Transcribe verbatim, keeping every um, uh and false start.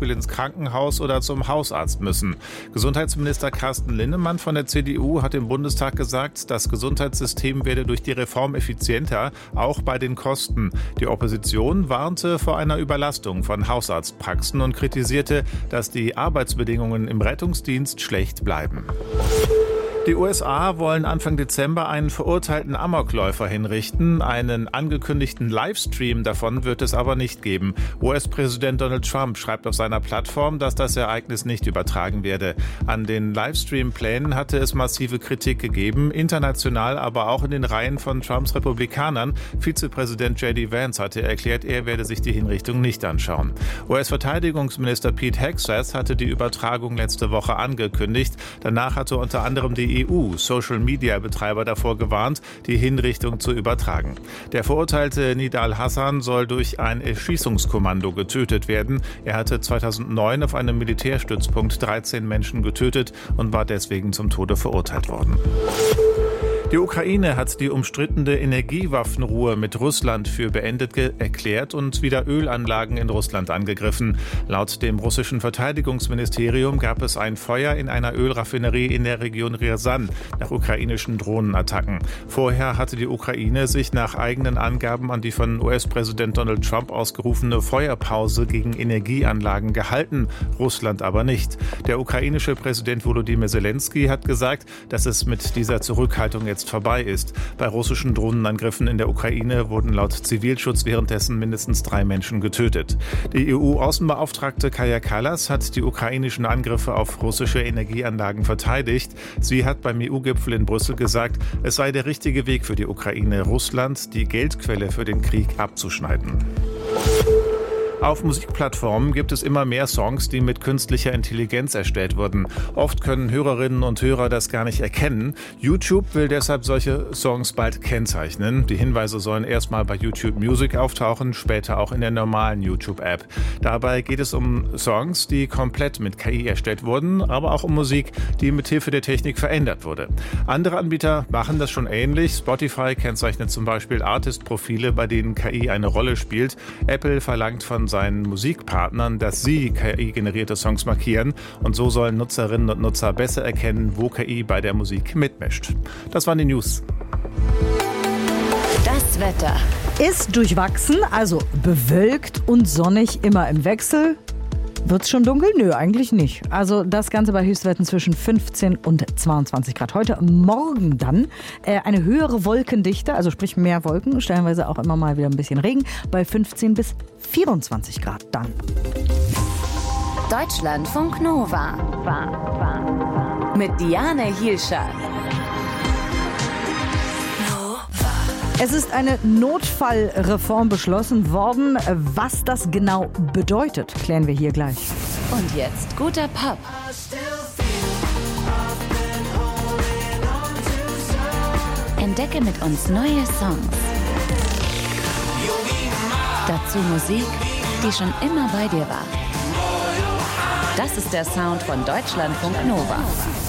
Beispiel ins Krankenhaus oder zum Hausarzt müssen. Gesundheitsminister Carsten Linnemann von der C D U hat im Bundestag gesagt, das Gesundheitssystem werde durch die Reform effizienter, auch bei den Kosten. Die Opposition warnte vor einer Überlastung von Hausarztpraxen und kritisierte, dass die Arbeitsbedingungen im Rettungsdienst schlecht bleiben. Die U S A wollen Anfang Dezember einen verurteilten Amokläufer hinrichten. Einen angekündigten Livestream davon wird es aber nicht geben. U S-Präsident Donald Trump schreibt auf seiner Plattform, dass das Ereignis nicht übertragen werde. An den Livestream-Plänen hatte es massive Kritik gegeben, international, aber auch in den Reihen von Trumps Republikanern. Vizepräsident J D Vance hatte erklärt, er werde sich die Hinrichtung nicht anschauen. U S-Verteidigungsminister Pete Hegseth hatte die Übertragung letzte Woche angekündigt. Danach hatte unter anderem die E U Social-Media-Betreiber davor gewarnt, die Hinrichtung zu übertragen. Der verurteilte Nidal Hassan soll durch ein Erschießungskommando getötet werden. Er hatte zweitausendneun auf einem Militärstützpunkt dreizehn Menschen getötet und war deswegen zum Tode verurteilt worden. Die Ukraine hat die umstrittene Energiewaffenruhe mit Russland für beendet erklärt und wieder Ölanlagen in Russland angegriffen. Laut dem russischen Verteidigungsministerium gab es ein Feuer in einer Ölraffinerie in der Region Rjasan nach ukrainischen Drohnenattacken. Vorher hatte die Ukraine sich nach eigenen Angaben an die von U S-Präsident Donald Trump ausgerufene Feuerpause gegen Energieanlagen gehalten, Russland aber nicht. Der ukrainische Präsident Volodymyr Zelensky hat gesagt, dass es mit dieser Zurückhaltung jetzt vorbei ist. Bei russischen Drohnenangriffen in der Ukraine wurden laut Zivilschutz währenddessen mindestens drei Menschen getötet. Die E U-Außenbeauftragte Kaja Kallas hat die ukrainischen Angriffe auf russische Energieanlagen verteidigt. Sie hat beim E U-Gipfel in Brüssel gesagt, es sei der richtige Weg für die Ukraine, Russland die Geldquelle für den Krieg abzuschneiden. Auf Musikplattformen gibt es immer mehr Songs, die mit künstlicher Intelligenz erstellt wurden. Oft können Hörerinnen und Hörer das gar nicht erkennen. YouTube will deshalb solche Songs bald kennzeichnen. Die Hinweise sollen erstmal bei YouTube Music auftauchen, später auch in der normalen YouTube-App. Dabei geht es um Songs, die komplett mit K I erstellt wurden, aber auch um Musik, die mit Hilfe der Technik verändert wurde. Andere Anbieter machen das schon ähnlich. Spotify kennzeichnet zum Beispiel Artist-Profile, bei denen K I eine Rolle spielt. Apple verlangt von seinen Musikpartnern, dass sie K I-generierte Songs markieren. Und so sollen Nutzerinnen und Nutzer besser erkennen, wo K I bei der Musik mitmischt. Das waren die News. Das Wetter ist durchwachsen, also bewölkt und sonnig, immer im Wechsel. Wird's schon dunkel? Nö, eigentlich nicht. Also das Ganze bei Höchstwerten zwischen fünfzehn und zweiundzwanzig Grad. Heute Morgen dann äh, eine höhere Wolkendichte, also sprich mehr Wolken, stellenweise auch immer mal wieder ein bisschen Regen, bei fünfzehn bis vierundzwanzig Grad dann. Deutschlandfunk Nova mit Diane Hielscher. Es ist eine Notfallreform beschlossen worden. Was das genau bedeutet, klären wir hier gleich. Und jetzt guter Pop. Entdecke mit uns neue Songs. Dazu Musik, die schon immer bei dir war. Das ist der Sound von Deutschlandfunk Nova.